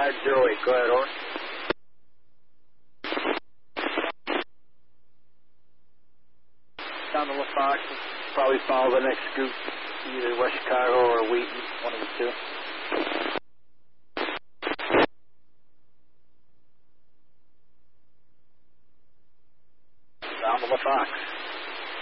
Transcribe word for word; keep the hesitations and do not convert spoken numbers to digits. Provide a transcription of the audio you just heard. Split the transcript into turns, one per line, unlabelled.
five zero eight. Go ahead, over. Down to LaFox. Probably follow the next scoop, either West Chicago or Wheaton, one of the two. Down to LaFox.